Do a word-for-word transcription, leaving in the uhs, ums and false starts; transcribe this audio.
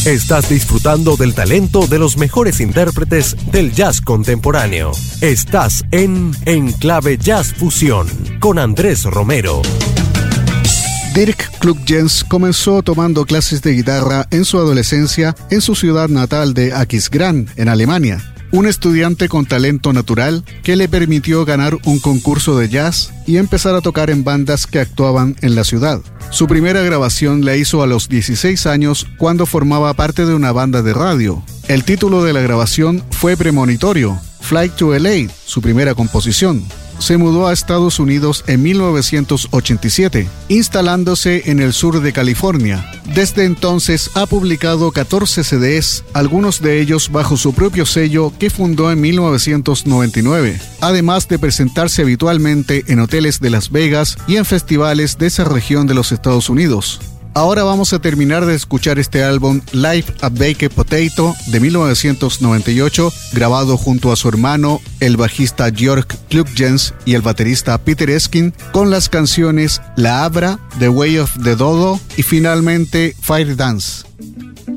Estás disfrutando del talento de los mejores intérpretes del jazz contemporáneo. Estás en Enclave Jazz Fusión con Andrés Romero. Dirk Klugjens comenzó tomando clases de guitarra en su adolescencia en su ciudad natal de Aquisgrán, en Alemania. Un estudiante con talento natural que le permitió ganar un concurso de jazz y empezar a tocar en bandas que actuaban en la ciudad. Su primera grabación la hizo a los dieciséis años cuando formaba parte de una banda de radio. El título de la grabación fue premonitorio, Flight to L A, su primera composición. Se mudó a Estados Unidos en mil novecientos ochenta y siete, instalándose en el sur de California. Desde entonces ha publicado catorce C Ds, algunos de ellos bajo su propio sello que fundó en mil novecientos noventa y nueve, además de presentarse habitualmente en hoteles de Las Vegas y en festivales de esa región de los Estados Unidos. Ahora vamos a terminar de escuchar este álbum Live at Baked Potato de mil novecientos noventa y ocho, grabado junto a su hermano, el bajista Georg Klugjens y el baterista Peter Eskin, con las canciones La Abra, The Way of the Dodo y finalmente Fire Dance.